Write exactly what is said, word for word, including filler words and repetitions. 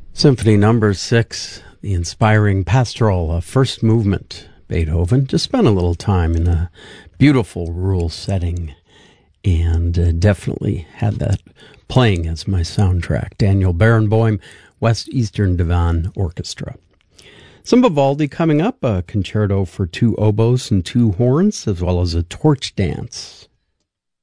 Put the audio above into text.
Symphony Number Six, the inspiring pastoral uh, first movement, Beethoven. Just spent a little time in a beautiful rural setting, and uh, definitely had that playing as my soundtrack. Daniel Barenboim, West Eastern Divan Orchestra. Some Vivaldi coming up, a concerto for two oboes and two horns, as well as a torch dance.